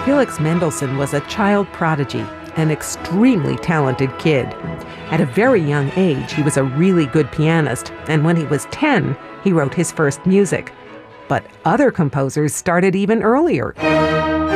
Felix Mendelssohn was a child prodigy, an extremely talented kid. At a very young age, he was a really good pianist, and when he was 10, he wrote his first music. But other composers started even earlier.